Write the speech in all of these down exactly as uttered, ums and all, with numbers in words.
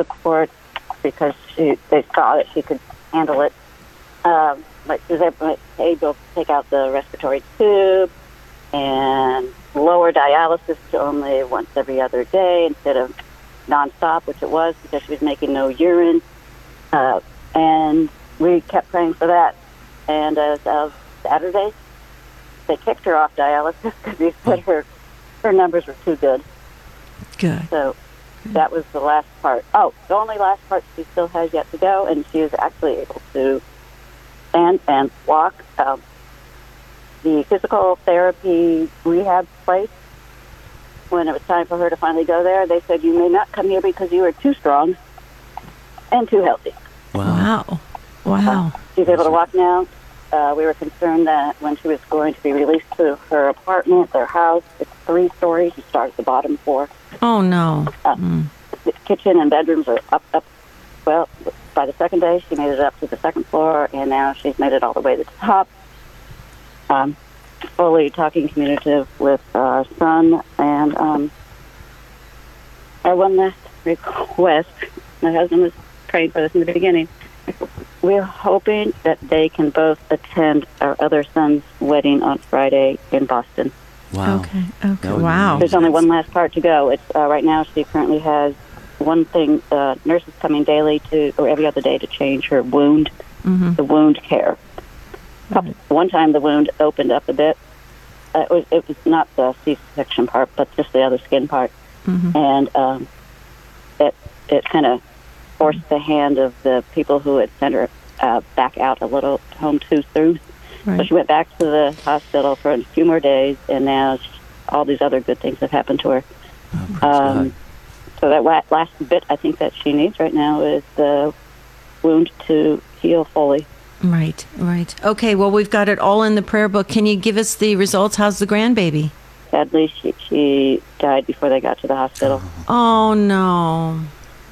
support because she they saw that she could handle it. Um, but she was able, able to take out the respiratory tube and lower dialysis to only once every other day instead of nonstop, which it was because she was making no urine. Uh, and we kept praying for that. And as of Saturday, they kicked her off dialysis because they said her, her numbers were too good. Good. So that was the last part. Oh, the only last part she still has yet to go, and she is actually able to stand and walk. Um, the physical therapy rehab place, when it was time for her to finally go there, they said, you may not come here because you are too strong and too healthy. Wow. Wow. Wow. Uh, she's able to walk now. Uh, we were concerned that when she was going to be released to her apartment, their house, it's three stories. She starts at the bottom floor. Oh, no. Uh, mm. The kitchen and bedrooms are up, up. Well, by the second day, she made it up to the second floor, and now she's made it all the way to the top. Um, fully talking communicative with our son. And um, our one last request, my husband was praying for this in the beginning. We're hoping that they can both attend our other son's wedding on Friday in Boston. Wow. Okay. Okay. Wow. There's only one last part to go. It's uh, right now she currently has one thing. Uh, nurses coming daily to, or every other day, to change her wound, mm-hmm. the wound care. Couple, one time the wound opened up a bit. Uh, it, was, it was not the C-section part, but just the other skin part, mm-hmm. and um, it it kind of forced the hand of the people who had sent her uh, back out a little home too soon. Right. So she went back to the hospital for a few more days, and now she, all these other good things have happened to her. Oh, praise Um, God. so that la- last bit I think that she needs right now is the wound to heal fully. Right, right. Okay, well, we've got it all in the prayer book. Can you give us the results? How's the grandbaby? Sadly, she, she died before they got to the hospital. Oh, no.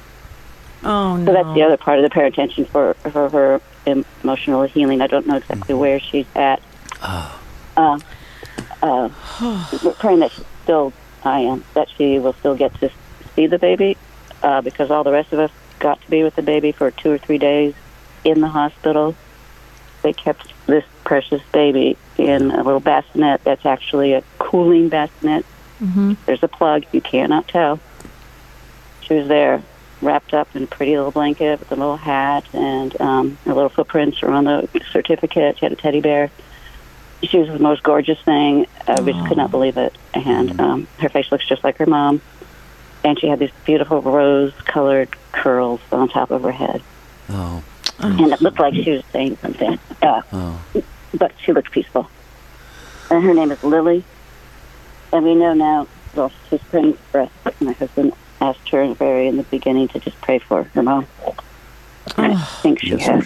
Oh, no. So that's the other part of the prayer intention for, for her emotional healing. I don't know exactly where she's at. Oh. Uh, uh, we're praying that she's still, I am, that she will still get to see the baby uh, because all the rest of us got to be with the baby for two or three days in the hospital. They kept this precious baby in a little bassinet that's actually a cooling bassinet. Mm-hmm. There's a plug. You cannot tell. She was there, wrapped up in a pretty little blanket with a little hat, and um, her little footprints were on the certificate. She had a teddy bear. She was the most gorgeous thing. Uh, we just could not believe it. And um, her face looks just like her mom. And she had these beautiful rose-colored curls on top of her head. Oh. And it looked like she was saying something. Uh, Oh. But she looked peaceful. And her name is Lily. And we know now, well, she's praying for us. My husband asked her very in the beginning to just pray for her mom. And I think she Yes, has.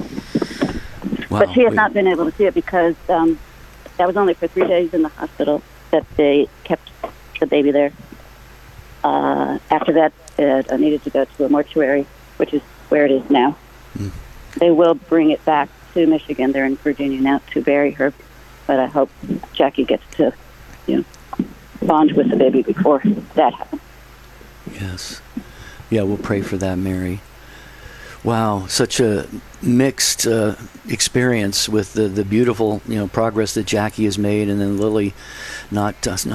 Wow. But she has We- not been able to see it because um, that was only for three days in the hospital that they kept the baby there. Uh, after that, it uh, needed to go to a mortuary, which is where it is now. Mm. They will bring it back to Michigan. They're in Virginia now to bury her. But I hope Jackie gets to, you know, bond with the baby before that happens. Yes. Yeah, we'll pray for that, Mary. Wow, such a mixed uh, experience with the, the beautiful, you know, progress that Jackie has made, and then Lily not uh,